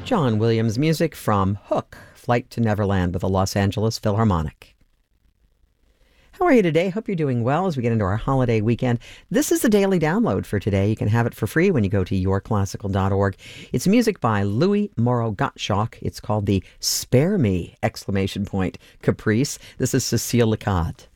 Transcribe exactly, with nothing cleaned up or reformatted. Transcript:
John Williams music from Hook, Flight to Neverland with the Los Angeles Philharmonic. How are you today? Hope you're doing well as we get into our holiday weekend. This is the daily download for today. You can have it for free when you go to your classical dot org. It's music by Louis Moreau Gottschalk. It's called the Spare Me! Exclamation point Caprice. This is Cécile Lecade.